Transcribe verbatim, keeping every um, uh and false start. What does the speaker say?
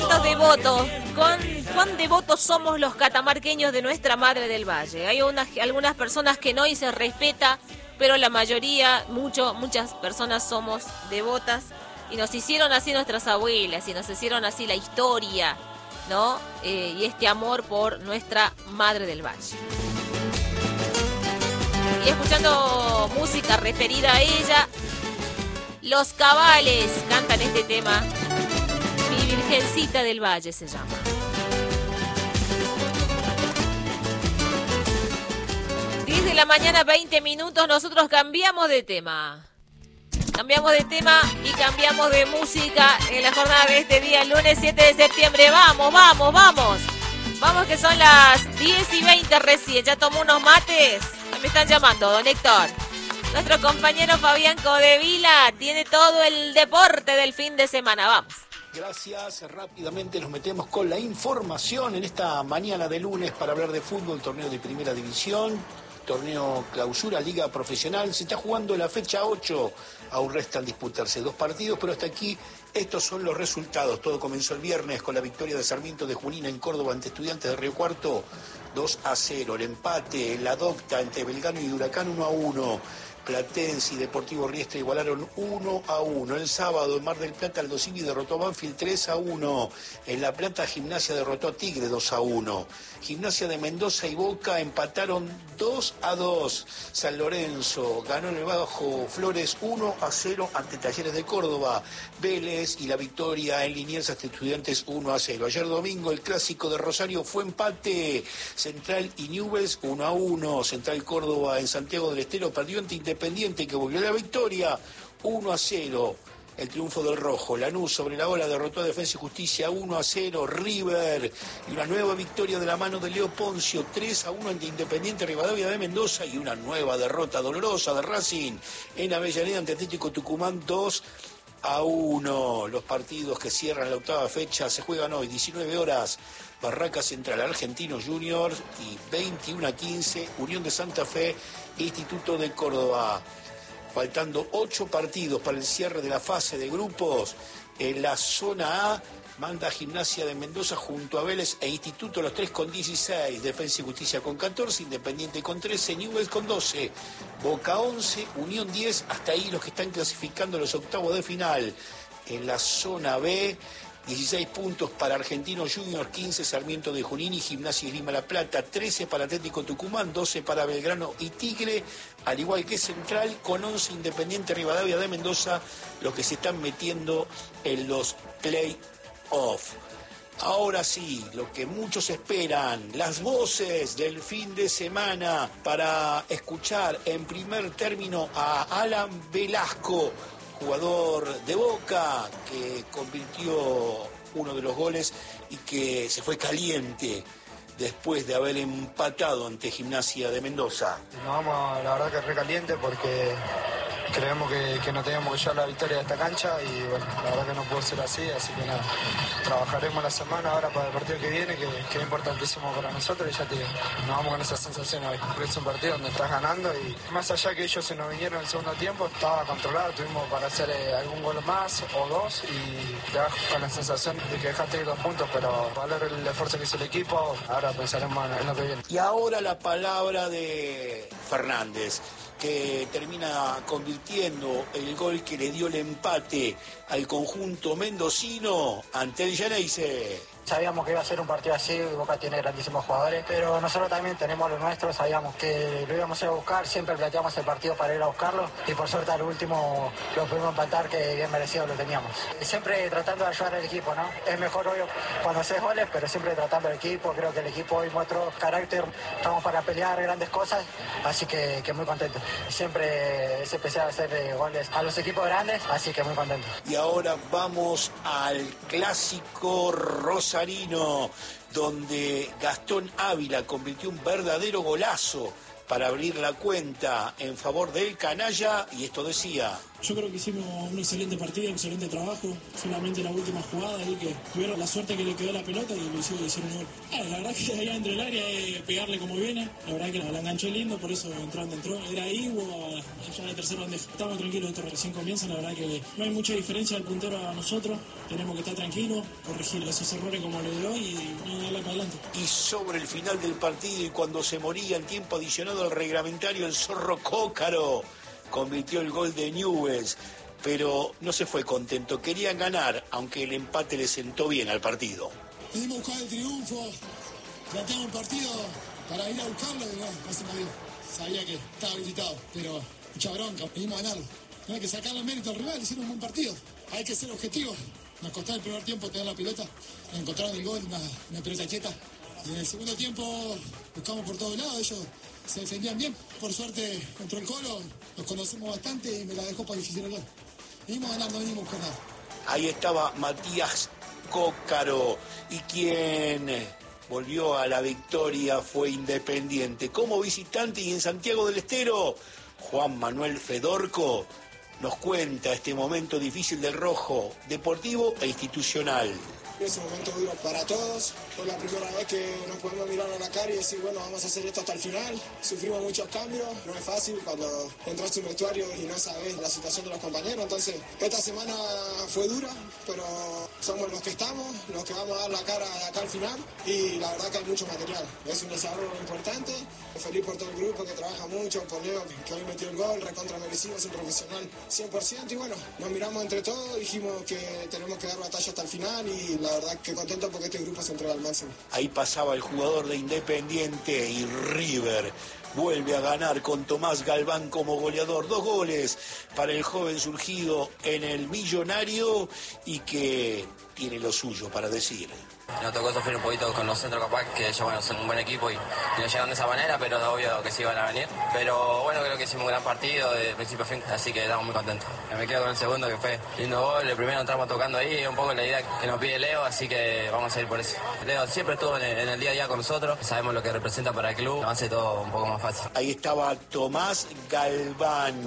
¿Cuántos devotos, cuán, cuán devotos somos los catamarqueños de nuestra Madre del Valle? Hay unas, algunas personas que no y se respeta, pero la mayoría, mucho, muchas personas somos devotas y nos hicieron así nuestras abuelas y nos hicieron así la historia, ¿no? Eh, y este amor por nuestra Madre del Valle. Y escuchando música referida a ella, Los Cabales cantan este tema. Mi Virgencita del Valle se llama. diez de la mañana, veinte minutos, nosotros cambiamos de tema. Cambiamos de tema y cambiamos de música en la jornada de este día, lunes siete de septiembre. Vamos, vamos, vamos. Vamos que son las diez y veinte recién. ¿Ya tomó unos mates? Me están llamando, don Héctor. Nuestro compañero Fabián Codevila tiene todo el deporte del fin de semana. Vamos. Gracias, rápidamente nos metemos con la información en esta mañana de lunes para hablar de fútbol, torneo de primera división, torneo clausura, liga profesional. Se está jugando la fecha ocho, aún restan disputarse dos partidos, pero hasta aquí estos son los resultados. Todo comenzó el viernes con la victoria de Sarmiento de Junín en Córdoba ante Estudiantes de Río Cuarto, dos a cero. El empate en la Docta entre Belgrano y Huracán, uno a uno. Platense y Deportivo Riestra igualaron uno a uno. El sábado en Mar del Plata Aldo Civi derrotó a Banfield tres a uno. En La Plata Gimnasia derrotó a Tigre dos a uno. Gimnasia de Mendoza y Boca empataron dos a dos. San Lorenzo ganó en el Bajo Flores uno a cero ante Talleres de Córdoba. Vélez y la victoria en Liniers ante Estudiantes uno a cero. Ayer domingo el clásico de Rosario fue empate. Central y Newell's uno a uno. Central Córdoba en Santiago del Estero perdió ante Independiente, que volvió a la victoria uno a cero. El triunfo del Rojo. Lanús sobre la ola derrotó a Defensa y Justicia uno a cero. River y una nueva victoria de la mano de Leo Poncio tres a uno ante Independiente Rivadavia de Mendoza, y una nueva derrota dolorosa de Racing en Avellaneda ante Atlético Tucumán dos a uno. Los partidos que cierran la octava fecha se juegan hoy, diecinueve horas. Barraca Central Argentinos Juniors y veintiuno a quince Unión de Santa Fe Instituto de Córdoba. Faltando ocho partidos para el cierre de la fase de grupos, en la zona A manda Gimnasia de Mendoza junto a Vélez e Instituto, los tres con dieciséis, Defensa y Justicia con catorce, Independiente con trece, Newell's con doce, Boca once, Unión diez, hasta ahí los que están clasificando los octavos de final. En la zona B, dieciséis puntos para Argentinos Juniors, quince Sarmiento de Junín y Gimnasia y Lima La Plata, trece para Atlético Tucumán, doce para Belgrano y Tigre, al igual que Central, con once Independiente Rivadavia de Mendoza, los que se están metiendo en los play-off. Ahora sí, lo que muchos esperan, las voces del fin de semana para escuchar en primer término a Alan Velasco, jugador de Boca, que convirtió uno de los goles y que se fue caliente después de haber empatado ante Gimnasia de Mendoza. Nos vamos, la verdad que re caliente, porque creemos que, que no teníamos que llevar la victoria de esta cancha y bueno, la verdad que no pudo ser así, así que nada, trabajaremos la semana ahora para el partido que viene, que, que es importantísimo para nosotros, y ya te digo, nos vamos con esa sensación hoy. Es un partido donde estás ganando y más allá que ellos se nos vinieron en el segundo tiempo, estaba controlado, tuvimos para hacer eh, algún gol más o dos y te vas con la sensación de que dejaste ir dos puntos, pero valor el esfuerzo que hizo el equipo, ahora pensaremos en lo que viene. Y ahora la palabra de Fernández, que termina convirtiendo el gol que le dio el empate al conjunto mendocino ante el Geneise. Sabíamos que iba a ser un partido así, Boca tiene grandísimos jugadores, pero nosotros también tenemos lo nuestro, sabíamos que lo íbamos a ir a buscar, siempre planteamos el partido para ir a buscarlo y por suerte al último lo pudimos empatar, que bien merecido lo teníamos. Siempre tratando de ayudar al equipo, ¿no? Es mejor obvio cuando haces goles, pero siempre tratando al equipo. Creo que el equipo hoy mostró carácter, estamos para pelear grandes cosas, así que, que muy contento. Siempre es especial hacer goles a los equipos grandes, así que muy contento. Y ahora vamos al clásico rosarino, donde Gastón Ávila convirtió un verdadero golazo para abrir la cuenta en favor del canalla, y esto decía: Yo creo que hicimos un excelente partido, un excelente trabajo. Solamente la última jugada ahí que tuvieron la suerte que le quedó la pelota y lo hicieron, hicieron un gol. Ah, la verdad que allá dentro del área es pegarle como viene. La verdad que la, la enganché lindo, por eso entró donde entró. Era ahí o allá de tercera bandeja. Estamos tranquilos, esto recién comienza. La verdad que no hay mucha diferencia del puntero a nosotros. Tenemos que estar tranquilos, corregir esos errores como lo de hoy y no darle para adelante. Y sobre el final del partido y cuando se moría en tiempo adicionado al reglamentario, el Zorro Cócaro convirtió el gol de Newell's, pero no se fue contento, querían ganar, aunque el empate le sentó bien al partido. Venimos a buscar el triunfo, planteamos un partido para ir a buscarlo y bueno, no se me dio. Sabía que estaba habilitado, pero mucha bronca, venimos a ganarlo. No hay que sacarle mérito al rival, hicieron un buen partido, hay que ser objetivos. Nos costó el primer tiempo tener la pelota, encontraron el gol, una, una pelota quieta. Y en el segundo tiempo buscamos por todos lados, ellos se defendían bien. Por suerte entró el Colo, nos conocemos bastante y me la dejó para que hiciera el gol. Venimos ganando, venimos con nada. Ahí estaba Matías Cócaro y quien volvió a la victoria fue Independiente. Como visitante y en Santiago del Estero, Juan Manuel Fedorco nos cuenta este momento difícil del rojo, deportivo e institucional. Es un momento duro para todos, es la primera vez que nos podemos mirar a la cara y decir, bueno, vamos a hacer esto hasta el final. Sufrimos muchos cambios, no es fácil cuando entras a un vestuario y no sabes la situación de los compañeros. Entonces, esta semana fue dura, pero somos los que estamos, los que vamos a dar la cara de acá al final y la verdad que hay mucho material. Es un desarrollo importante, feliz por todo el grupo que trabaja mucho, por Leo que hoy metió el gol, recontra merecido, es un profesional cien por ciento y bueno, nos miramos entre todos, dijimos que tenemos que dar batalla hasta el final y la La verdad que contento porque este grupo se entrega al máximo. Ahí pasaba el jugador de Independiente y River vuelve a ganar con Tomás Galván como goleador. Dos goles para el joven surgido en el Millonario y que tiene lo suyo para decir. Nos tocó sufrir un poquito con los centros capaz, que ellos bueno, son un buen equipo y, y nos llegan de esa manera, pero es obvio que sí van a venir. Pero bueno, creo que hicimos un gran partido de principio a fin, así que estamos muy contentos. Me quedo con el segundo, que fue lindo gol, el primero entramos tocando ahí, un poco la idea que nos pide Leo, así que vamos a ir por eso. Leo siempre estuvo en el, en el día a día con nosotros, sabemos lo que representa para el club, nos hace todo un poco más fácil. Ahí estaba Tomás Galván.